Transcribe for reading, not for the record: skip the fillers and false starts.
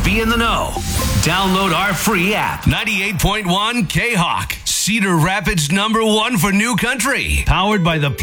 be in the know. Download our free app. 98.1 K-Hawk. Cedar Rapids #1 for new country. Powered by the